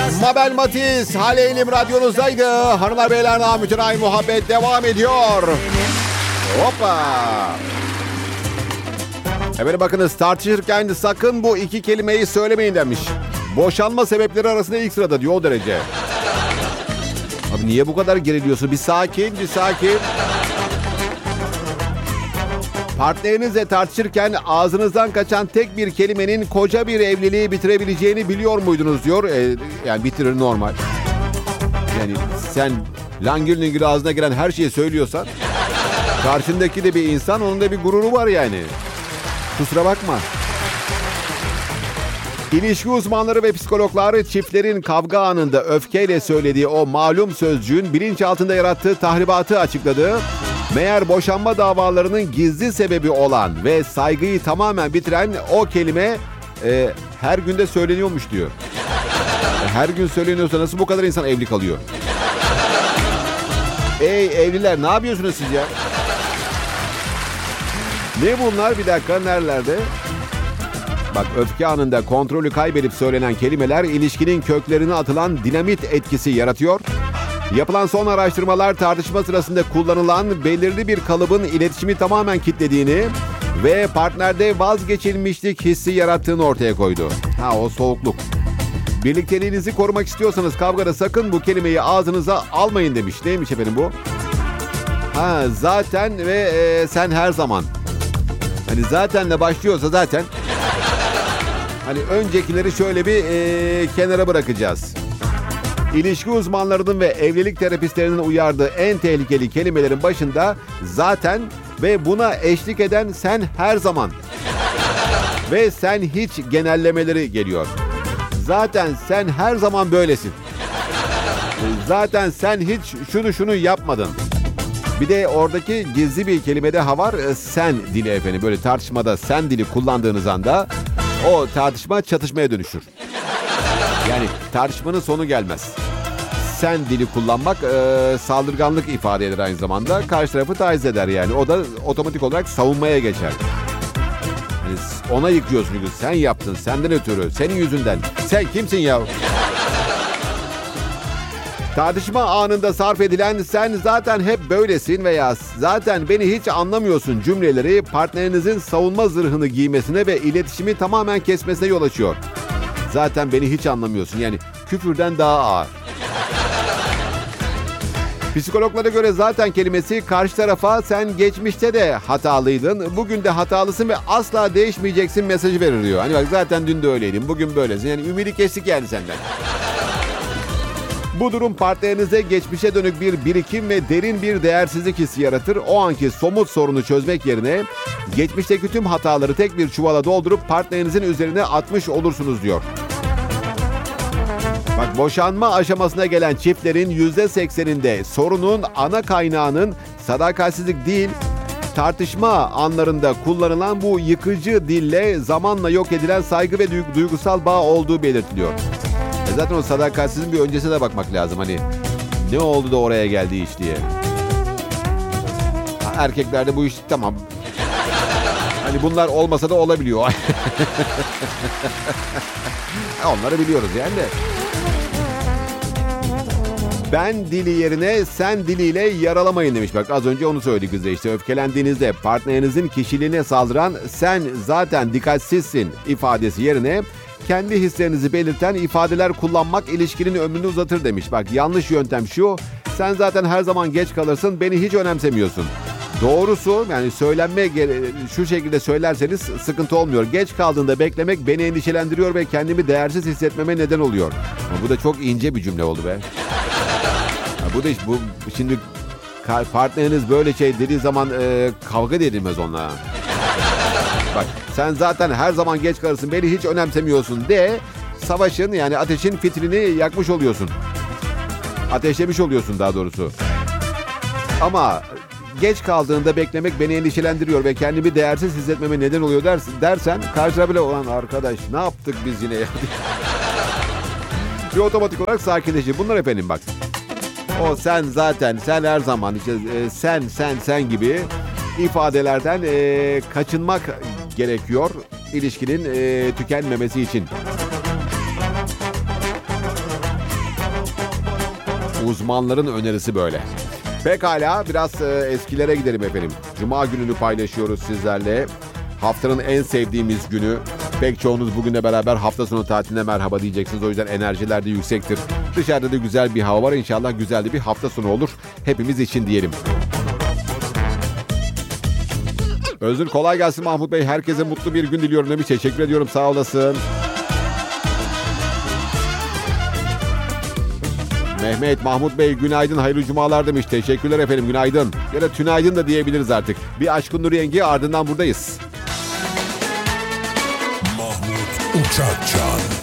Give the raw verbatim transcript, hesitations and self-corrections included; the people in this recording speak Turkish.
Mabel Matiz, Haleylim radyonuzdaydı. Hanımlar beyler, namütün ay muhabbet devam ediyor. Hoppa. Efendim bakınız, tartışırken sakın bu iki kelimeyi söylemeyin demiş. Boşanma sebepleri arasında ilk sırada diyor, o derece. Abi niye bu kadar geriliyorsun? Bir sakin, bir sakin. Partnerinizle tartışırken ağzınızdan kaçan tek bir kelimenin koca bir evliliği bitirebileceğini biliyor muydunuz diyor. Ee, yani bitirir normal. Yani sen langır langır ağzına gelen her şeyi söylüyorsan karşındaki de bir insan, onun da bir gururu var yani. Kusura bakma. İlişki uzmanları ve psikologları çiftlerin kavga anında öfkeyle söylediği o malum sözcüğün bilinçaltında yarattığı tahribatı açıkladı. Meğer boşanma davalarının gizli sebebi olan ve saygıyı tamamen bitiren o kelime e, her günde söyleniyormuş diyor. Her gün söyleniyorsa nasıl bu kadar insan evli kalıyor? Ey evliler, ne yapıyorsunuz siz ya? Ne bunlar? Bir dakika, nerelerde? Bak, öfke anında kontrolü kaybedip söylenen kelimeler ilişkinin köklerine atılan dinamit etkisi yaratıyor. Yapılan son araştırmalar tartışma sırasında kullanılan belirli bir kalıbın iletişimi tamamen kilitlediğini ve partnerde vazgeçilmişlik hissi yarattığını ortaya koydu. Ha, o soğukluk. Birlikteliğinizi korumak istiyorsanız kavgada sakın bu kelimeyi ağzınıza almayın demiş. Neymiş efendim bu? Ha, zaten ve e, sen her zaman. Hani zatenle başlıyorsa zaten. Hani öncekileri şöyle bir e, kenara bırakacağız. İlişki uzmanlarının ve evlilik terapistlerinin uyardığı en tehlikeli kelimelerin başında zaten ve buna eşlik eden sen her zaman ve sen hiç genellemeleri geliyor. Zaten sen her zaman böylesin. Zaten sen hiç şunu şunu yapmadın. Bir de oradaki gizli bir kelimede ha var, sen dili efendim. Böyle tartışmada sen dili kullandığınız anda o tartışma çatışmaya dönüşür. Yani tartışmanın sonu gelmez. Sen dili kullanmak e, saldırganlık ifade eder aynı zamanda. Karşı tarafı taciz eder yani. O da otomatik olarak savunmaya geçer. Yani ona yıkıyorsun çünkü sen yaptın, senden ötürü, senin yüzünden. Sen kimsin ya? Tartışma anında sarf edilen sen zaten hep böylesin veya zaten beni hiç anlamıyorsun cümleleri partnerinizin savunma zırhını giymesine ve iletişimi tamamen kesmesine yol açıyor. Zaten beni hiç anlamıyorsun, yani küfürden daha ağır. Psikologlara göre zaten kelimesi karşı tarafa sen geçmişte de hatalıydın, bugün de hatalısın ve asla değişmeyeceksin mesajı verir diyor. Hani bak, zaten dün de öyleydin, bugün böylesin. Yani ümidi kestik yani senden. Bu durum partnerinize geçmişe dönük bir birikim ve derin bir değersizlik hissi yaratır. O anki somut sorunu çözmek yerine geçmişteki tüm hataları tek bir çuvala doldurup partnerinizin üzerine atmış olursunuz diyor. Bak, boşanma aşamasına gelen çiftlerin yüzde sekseninde sorunun ana kaynağının sadakatsizlik değil, tartışma anlarında kullanılan bu yıkıcı dille zamanla yok edilen saygı ve duygusal bağ olduğu belirtiliyor. E zaten o sadakatsizliğin bir öncesine de bakmak lazım. Hani ne oldu da oraya geldi iş diye. Ha, erkeklerde bu iş tamam. Hani bunlar olmasa da olabiliyor. Onları biliyoruz yani de. Ben dili yerine sen diliyle yaralamayın demiş. Bak, az önce onu söyledik bize işte. Öfkelendiğinizde partnerinizin kişiliğine saldıran sen zaten dikkatsizsin ifadesi yerine kendi hislerinizi belirten ifadeler kullanmak ilişkinin ömrünü uzatır demiş. Bak, yanlış yöntem şu: sen zaten her zaman geç kalırsın, beni hiç önemsemiyorsun. Doğrusu, yani söylenme şu şekilde söylerseniz sıkıntı olmuyor. Geç kaldığında beklemek beni endişelendiriyor ve kendimi değersiz hissetmeme neden oluyor. Ama bu da çok ince bir cümle oldu be. Ya bu da iş, bu şimdi partneriniz böyle şey dediği zaman e, kavga da edilmez onunla. Bak, sen zaten her zaman geç kalırsın, beni hiç önemsemiyorsun de savaşın, yani ateşin fitilini yakmış oluyorsun. Ateşlemiş oluyorsun daha doğrusu. Ama geç kaldığında beklemek beni endişelendiriyor ve kendimi değersiz hissetmeme neden oluyor dersin, dersen karşı tarafıyla olan arkadaş ne yaptık biz yine ya? Bir otomatik olarak sakinleşir. Bunlar efendim bak. O sen zaten, sen her zaman, işte e, sen sen sen gibi ifadelerden e, kaçınmak gerekiyor ilişkinin e, tükenmemesi için. Uzmanların önerisi böyle. Pekala, biraz e, eskilere gidelim efendim. Cuma gününü paylaşıyoruz sizlerle. Haftanın en sevdiğimiz günü. Pek çoğunuz bugünle beraber hafta sonu tatiline merhaba diyeceksiniz. O yüzden enerjiler de yüksektir. Dışarıda da güzel bir hava var. İnşallah güzel de bir hafta sonu olur. Hepimiz için diyelim. Özür kolay gelsin Mahmut Bey. Herkese mutlu bir gün diliyorum demiş. Teşekkür ediyorum. Sağ olasın. Mehmet, Mahmut Bey günaydın, hayırlı cumalar demiş. Teşekkürler efendim, günaydın. Ya da tünaydın da diyebiliriz artık. Bir Aşkın Nur Yengi, ardından buradayız. Mahmut Uçakcan.